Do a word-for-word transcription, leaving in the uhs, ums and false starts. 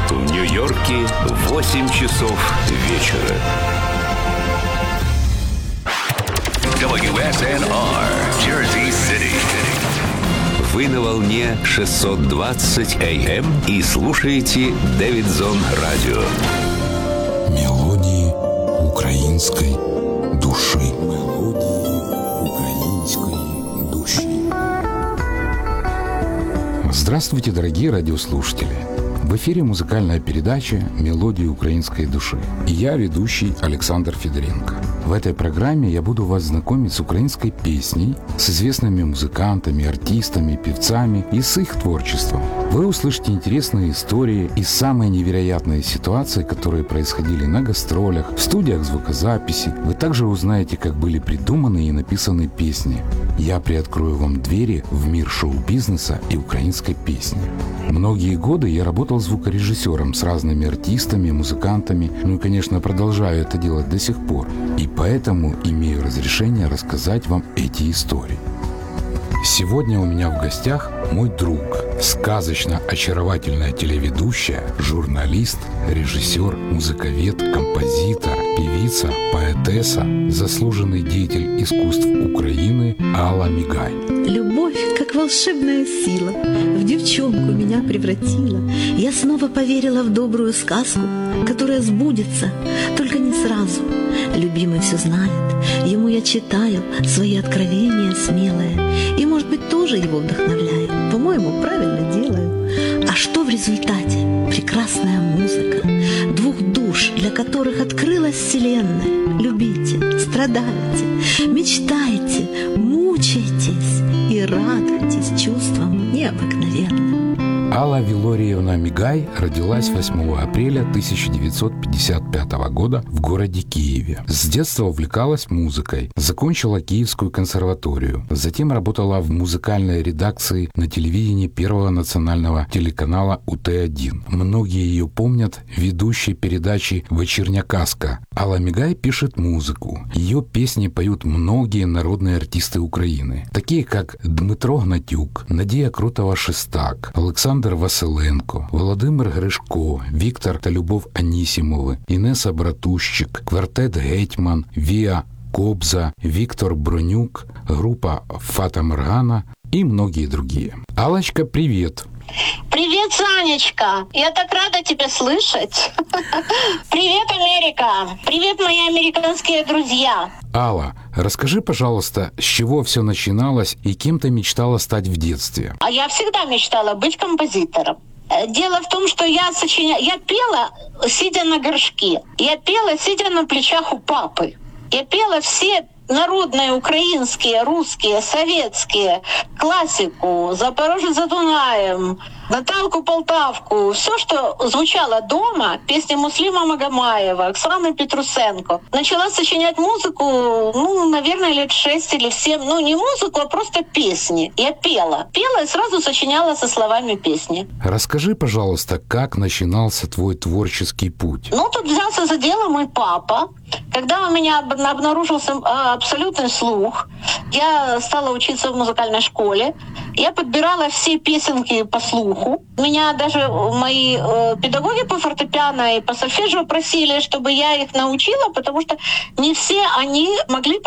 В Нью-Йорке восемь часов вечера. дабл ю эс эн ар, Jersey City. Вы на волне шестьсот двадцать эй эм и слушаете Дэвидсон Радио. Мелодии украинской души. Мелодии украинской души. Здравствуйте, дорогие радиослушатели! В эфире музыкальная передача «Мелодии украинской души». И я, ведущий Александр Федоренко. В этой программе я буду вас знакомить с украинской песней, с известными музыкантами, артистами, певцами и с их творчеством. Вы услышите интересные истории и самые невероятные ситуации, которые происходили на гастролях, в студиях звукозаписи. Вы также узнаете, как были придуманы и написаны песни. Я приоткрою вам двери в мир шоу-бизнеса и украинской песни. Многие годы я работал звукорежиссером с разными артистами, музыкантами, ну и, конечно, продолжаю это делать до сих пор. И поэтому имею разрешение рассказать вам эти истории. Сегодня у меня в гостях мой друг, сказочно-очаровательная телеведущая, журналист, режиссер, музыковед, композитор, певица, поэтесса, заслуженный деятель искусств Украины Алла Мигай. Любовь, как волшебная сила, в девчонку меня превратила. Я снова поверила в добрую сказку, которая сбудется, только не сразу. Любимый все знает, ему я читаю свои откровения смелые. И, может быть, тоже его вдохновляю. По-моему, правильно делаю. А что в результате? Прекрасная музыка двух душ, для которых открылась вселенная. Любите, страдайте, мечтайте, мучайтесь и радуйтесь чувствам необыкновенным. Алла Вилорьевна Мигай родилась восьмого апреля тысяча девятьсот пятьдесят пятого года в городе Киеве. С детства увлекалась музыкой, закончила Киевскую консерваторию, затем работала в музыкальной редакции на телевидении Первого национального телеканала У Т один. Многие ее помнят ведущей передачи «Вечерня казка». Алла Мигай пишет музыку. Ее песни поют многие народные артисты Украины, такие как Дмитро Гнатюк, Надія Крутова-Шестак, Олександр Василенко, Володимир Гришко, Віктор та Любов Анісімови, Інеса Братущик, квартет «Гетьман», Віа Кобза, Виктор Бронюк, группа Фата Моргана и многие другие. Аллочка, привет! Привет, Санечка! Я так рада тебя слышать. Привет, Америка! Привет, мои американские друзья! Алла, расскажи, пожалуйста, с чего все начиналось и кем ты мечтала стать в детстве? А я всегда мечтала быть композитором. Дело в том, что я сочиняла... Я пела, сидя на горшке. Я пела, сидя на плечах у папы. Я пела все народные, украинские, русские, советские, классику, «Запорожье за Дунаем», «Наталку Полтавку», все, что звучало дома, песни Муслима Магомаева, Оксаны Петрусенко. Начала сочинять музыку, ну, наверное, лет шесть или семь. Ну, не музыку, а просто песни. Я пела. Пела и сразу сочиняла со словами песни. Расскажи, пожалуйста, как начинался твой творческий путь? Ну, тут взялся за дело мой папа. Когда у меня обнаружился абсолютный слух, я стала учиться в музыкальной школе. Я подбирала все песенки по слуху. Меня даже мои э, педагоги по фортепиано и по сольфеджио просили, чтобы я их научила, потому что не все они могли